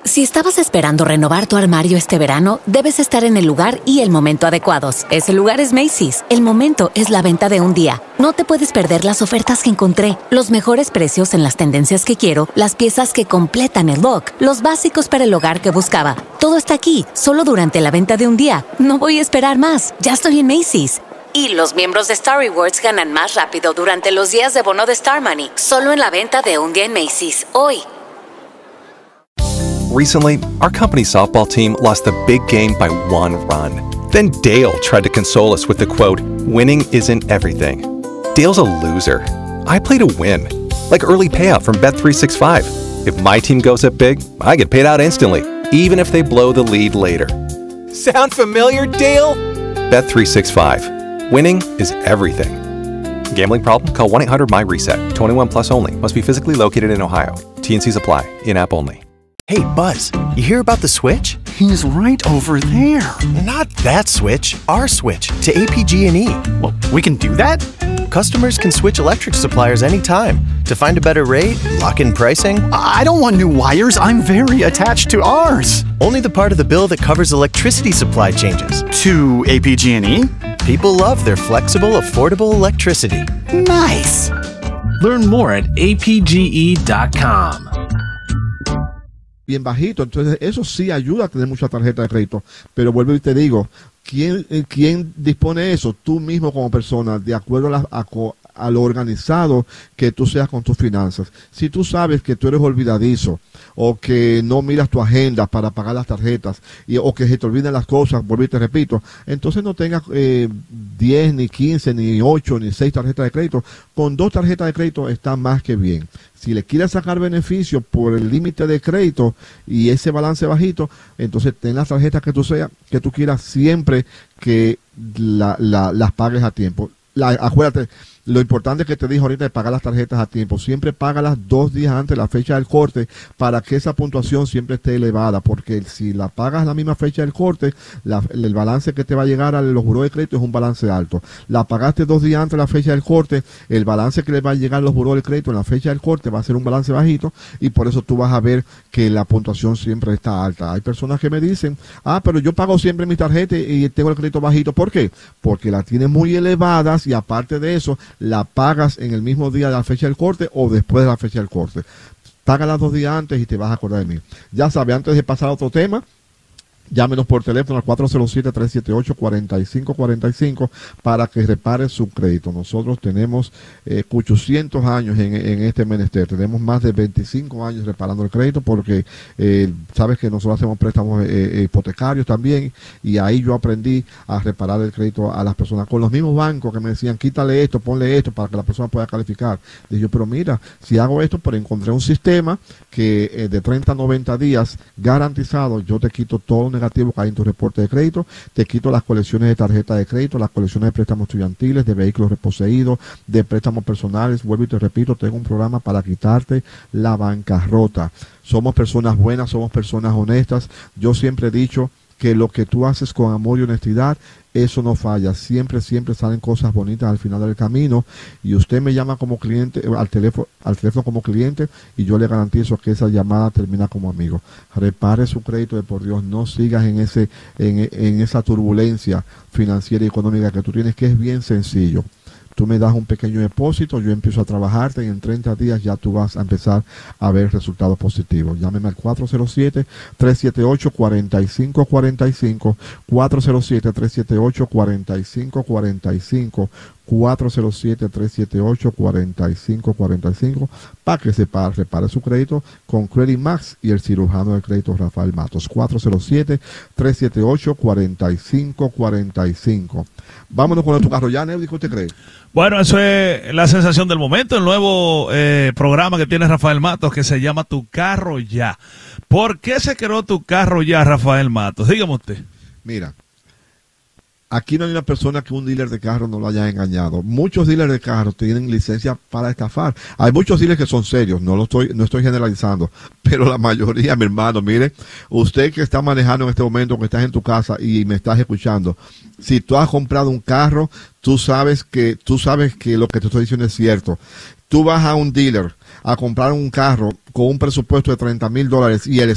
Si estabas esperando renovar tu armario este verano, debes estar en el lugar y el momento adecuados. Ese lugar es Macy's. El momento es la venta de un día. No te puedes perder las ofertas que encontré, los mejores precios en las tendencias que quiero, las piezas que completan el look, los básicos para el hogar que buscaba. Todo está aquí, solo durante la venta de un día. No voy a esperar más. Ya estoy en Macy's. Y los miembros de Star Rewards ganan más rápido durante los días de bono de Star Money. Solo en la venta de un día en Macy's. Hoy. Recently, our company's softball team lost the big game by 1 run. Then Dale tried to console us with the quote, "Winning isn't everything." Dale's a loser. I play to win. Like early payout from Bet365. If my team goes up big, I get paid out instantly, even if they blow the lead later. Sound familiar, Dale? Bet365. Winning is everything. Gambling problem? Call 1-800-MY-RESET. 21 plus only. Must be physically located in Ohio. T&Cs apply. In-app only. Hey, Buzz, you hear about the switch? He's right over there. Not that switch, our switch to APG&E. Well, we can do that? Customers can switch electric suppliers anytime to find a better rate, lock in pricing. I don't want new wires. I'm very attached to ours. Only the part of the bill that covers electricity supply changes. To APG&E? People love their flexible, affordable electricity. Nice. Learn more at apge.com. Bien bajito, entonces eso sí ayuda a tener mucha tarjeta de crédito, pero vuelvo y te digo, ¿quién dispone de eso? Tú mismo como persona, de acuerdo a lo organizado que tú seas con tus finanzas. Si tú sabes que tú eres olvidadizo o que no miras tu agenda para pagar las tarjetas o que se te olvidan las cosas, vuelvo y te repito, entonces no tengas 10, ni 15, ni 8, ni 6 tarjetas de crédito. Con 2 tarjetas de crédito está más que bien. Si le quieres sacar beneficio por el límite de crédito y ese balance bajito, entonces ten las tarjetas que tú quieras siempre que las pagues a tiempo. Acuérdate, lo importante que te dije ahorita es pagar las tarjetas a tiempo. Siempre págalas 2 días antes de la fecha del corte para que esa puntuación siempre esté elevada, porque si la pagas a la misma fecha del corte, el balance que te va a llegar a los buros de crédito es un balance alto. La pagaste 2 días antes de la fecha del corte, el balance que le va a llegar a los buros de crédito en la fecha del corte va a ser un balance bajito, y por eso tú vas a ver que la puntuación siempre está alta. Hay personas que me dicen, pero yo pago siempre mi tarjeta y tengo el crédito bajito. ¿Por qué? Porque la tienes muy elevadas y aparte de eso, la pagas en el mismo día de la fecha del corte o después de la fecha del corte. Págalas 2 días antes y te vas a acordar de mí. Ya sabes, antes de pasar a otro tema, llámenos por teléfono al 407-378-4545 para que repare su crédito. Nosotros tenemos 800 años en este menester. Tenemos más de 25 años reparando el crédito porque sabes que nosotros hacemos préstamos hipotecarios también, y ahí yo aprendí a reparar el crédito a las personas. Con los mismos bancos que me decían, quítale esto, ponle esto para que la persona pueda calificar. Dije yo, pero mira, si hago esto, pero encontré un sistema que de 30 a 90 días garantizado, yo te quito todo negativo que hay en tu reporte de crédito, te quito las colecciones de tarjeta de crédito, las colecciones de préstamos estudiantiles, de vehículos reposeídos, de préstamos personales. Vuelvo y te repito, tengo un programa para quitarte la bancarrota. Somos personas buenas, somos personas honestas. Yo siempre he dicho que lo que tú haces con amor y honestidad, eso no falla. Siempre salen cosas bonitas al final del camino, y usted me llama como cliente al teléfono como cliente, y yo le garantizo que esa llamada termina como amigo. Repare su crédito, de por Dios, no sigas en esa turbulencia financiera y económica que tú tienes, que es bien sencillo. Tú me das un pequeño depósito, yo empiezo a trabajarte y en 30 días ya tú vas a empezar a ver resultados positivos. Llámeme al 407-378-4545, 407-378-4545, 407-378-4545, para que repare su crédito con Credit Max y el cirujano del crédito Rafael Matos. 407-378-4545. Vámonos con tu carro ya, Neudi, ¿qué usted cree? Bueno, eso es la sensación del momento, el nuevo programa que tiene Rafael Matos, que se llama Tu Carro Ya. ¿Por qué se creó Tu Carro Ya, Rafael Matos? Dígame usted. Mira, aquí no hay una persona que un dealer de carro no lo haya engañado. Muchos dealers de carro tienen licencia para estafar. Hay muchos dealers que son serios, no estoy generalizando, pero la mayoría, mi hermano, mire, usted que está manejando en este momento, que estás en tu casa y me estás escuchando, si tú has comprado un carro, tú sabes que lo que te estoy diciendo es cierto. Tú vas a un dealer a comprar un carro con un presupuesto de $30,000 y el